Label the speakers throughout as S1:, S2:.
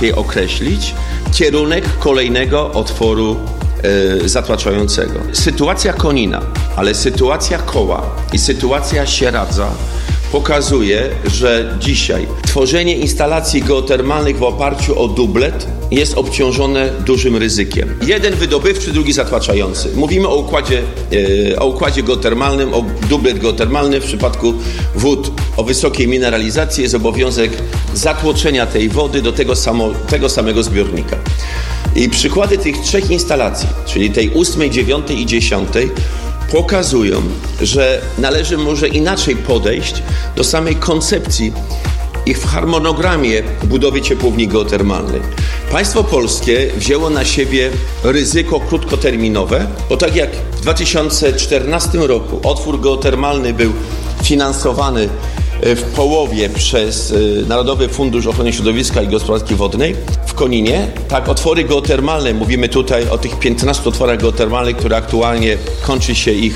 S1: łatwiej określić kierunek kolejnego otworu zatłaczającego. Sytuacja Konina, ale sytuacja Koła i sytuacja Sieradza pokazuje, że dzisiaj tworzenie instalacji geotermalnych w oparciu o dublet jest obciążone dużym ryzykiem. Jeden wydobywczy, drugi zatłaczający. Mówimy o układzie geotermalnym, o dublet geotermalny. W przypadku wód o wysokiej mineralizacji jest obowiązek zatłoczenia tej wody do tego samego zbiornika. I przykłady tych trzech instalacji, czyli tej 8, 9 i 10, pokazują, że należy może inaczej podejść do samej koncepcji i w harmonogramie budowy ciepłowni geotermalnej. Państwo polskie wzięło na siebie ryzyko krótkoterminowe, bo tak jak w 2014 roku otwór geotermalny był finansowany w połowie przez Narodowy Fundusz Ochrony Środowiska i Gospodarki Wodnej w Koninie, tak otwory geotermalne, mówimy tutaj o tych 15 otworach geotermalnych, które aktualnie kończy się ich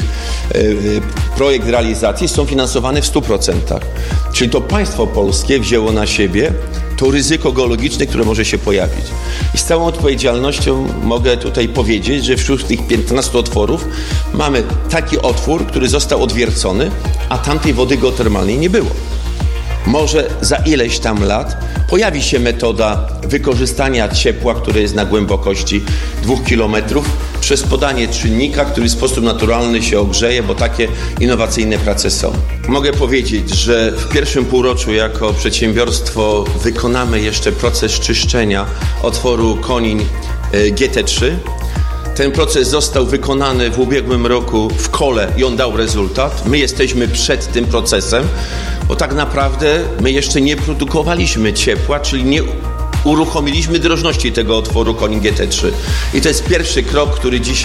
S1: projekt realizacji, są finansowane w 100%. Czyli to państwo polskie wzięło na siebie to ryzyko geologiczne, które może się pojawić. I z całą odpowiedzialnością mogę tutaj powiedzieć, że wśród tych 15 otworów mamy taki otwór, który został odwiercony, a tamtej wody geotermalnej nie było. Może za ileś tam lat pojawi się metoda wykorzystania ciepła, które jest na głębokości 2 km, przez podanie czynnika, który w sposób naturalny się ogrzeje, bo takie innowacyjne prace są. Mogę powiedzieć, że w pierwszym półroczu jako przedsiębiorstwo wykonamy jeszcze proces czyszczenia otworu Konin GT3. Ten proces został wykonany w ubiegłym roku w Kole i on dał rezultat. My jesteśmy przed tym procesem, bo tak naprawdę my jeszcze nie produkowaliśmy ciepła, czyli nie uruchomiliśmy drożności tego otworu Konin GT3. I to jest pierwszy krok,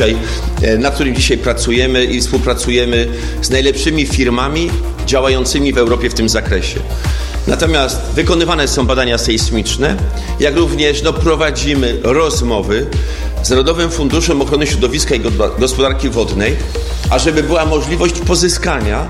S1: nad którym dzisiaj pracujemy i współpracujemy z najlepszymi firmami działającymi w Europie w tym zakresie. Natomiast wykonywane są badania sejsmiczne, jak również prowadzimy rozmowy z Narodowym Funduszem Ochrony Środowiska i Gospodarki Wodnej, ażeby była możliwość pozyskania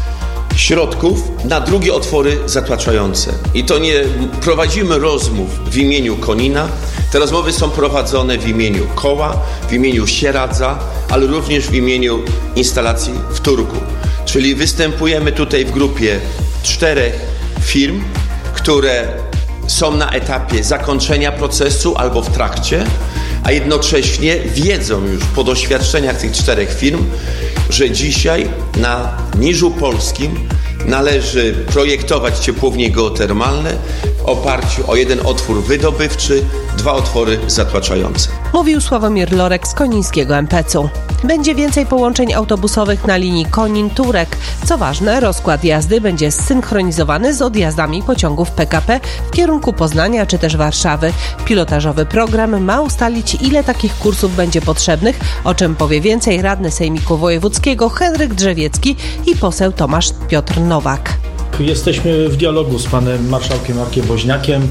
S1: środków na drugie otwory zatłaczające. I to nie prowadzimy rozmów w imieniu Konina, te rozmowy są prowadzone w imieniu Koła, w imieniu Sieradza, ale również w imieniu instalacji w Turku. Czyli występujemy tutaj w grupie 4 firm, które są na etapie zakończenia procesu albo w trakcie, a jednocześnie wiedzą już po doświadczeniach tych 4 firm, że dzisiaj na niżu polskim należy projektować ciepłownie geotermalne w oparciu o 1 otwór wydobywczy, 2 otwory zatłaczające.
S2: Mówił Sławomir Lorek z konińskiego MPC-u. Będzie więcej połączeń autobusowych na linii Konin-Turek. Co ważne, rozkład jazdy będzie zsynchronizowany z odjazdami pociągów PKP w kierunku Poznania czy też Warszawy. Pilotażowy program ma ustalić, ile takich kursów będzie potrzebnych, o czym powie więcej radny Sejmiku Wojewódzkiego Henryk Drzewiecki i poseł Tomasz Piotr Nowak.
S3: Jesteśmy w dialogu z panem marszałkiem Markiem Woźniakiem,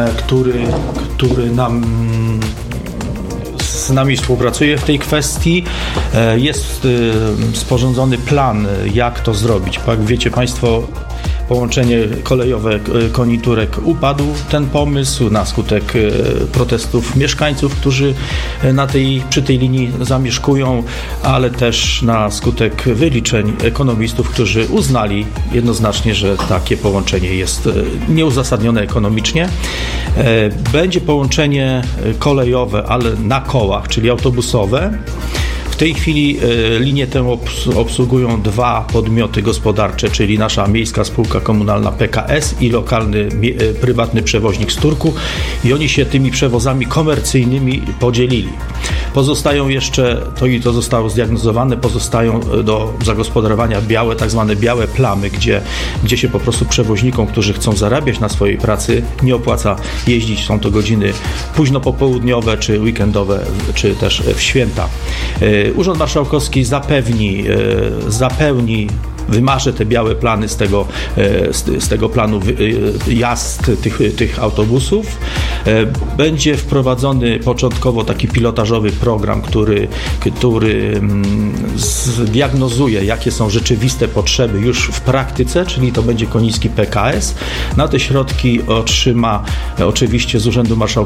S3: który z nami współpracuje w tej kwestii. Jest sporządzony plan, jak to zrobić. Jak wiecie państwo, połączenie kolejowe Konin-Turek upadł ten pomysł na skutek protestów mieszkańców, którzy przy tej linii zamieszkują, ale też na skutek wyliczeń ekonomistów, którzy uznali jednoznacznie, że takie połączenie jest nieuzasadnione ekonomicznie. Będzie połączenie kolejowe, ale na kołach, czyli autobusowe. W tej chwili linię tę obsługują 2 podmioty gospodarcze, czyli nasza miejska spółka komunalna PKS i lokalny prywatny przewoźnik z Turku, i oni się tymi przewozami komercyjnymi podzielili. Pozostają jeszcze, to zostało zdiagnozowane, pozostają do zagospodarowania tak zwane białe plamy, gdzie się po prostu przewoźnikom, którzy chcą zarabiać na swojej pracy, nie opłaca jeździć. Są to godziny późno popołudniowe, czy weekendowe, czy też w święta. Urząd Marszałkowski zapełni, wymaże te białe plany z tego planu jazd tych autobusów. Będzie wprowadzony początkowo taki pilotażowy program, który zdiagnozuje, jakie są rzeczywiste potrzeby już w praktyce, czyli to będzie koniński PKS. Na te środki otrzyma oczywiście z Urzędu